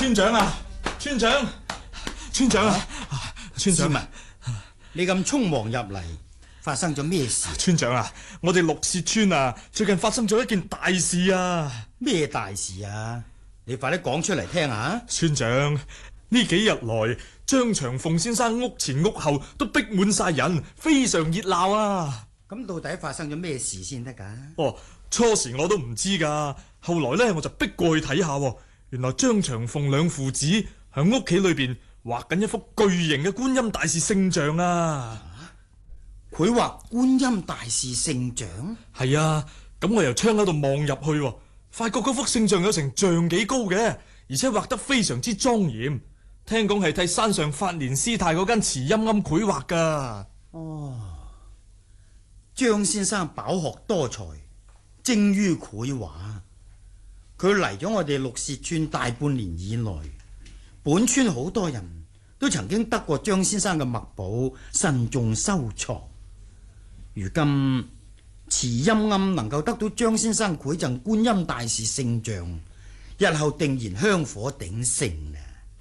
村長啊，村長，村長啊，村長啊， 你咁匆忙入嚟，發生咗咩事？ 村長啊，我哋綠屑村啊，最近發生咗一件大事啊！ 咩大事啊？你快啲講出嚟聽下。 村長，呢幾日來，張長鳳先生屋前屋後都逼滿晒人，非常熱鬧啊！ 咁到底發生咗咩事先得噶？ 哦，初時我都唔知噶，後來呢，我就逼過去睇下，原來張長鳳兩父子響屋企裏邊畫緊一幅巨型嘅觀音大士聖像啊！ 佢畫觀音大士聖像？ 係啊，咁我由窗嗰度望入去，發覺嗰幅聖像有成丈幾高嘅，而且畫得非常之莊嚴。聽講係替山上法蓮師太嗰間慈陰庵繪畫噶。 哦，張先生飽學多才，精於繪畫。佢嚟咗我哋綠屑村大半年以來，本村好多人都曾經得過張先生嘅墨寶，慎重收藏。如今慈陰庵能夠得到張先生繪贈觀音大士聖像，日後定然香火鼎盛啊！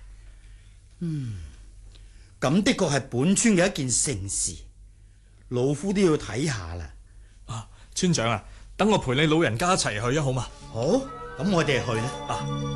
咁的確係本村嘅一件盛事，老夫都要睇下啦。 啊，村長啊，等我陪你老人家一齊去啊，好嘛？ 好，咁我哋去啦。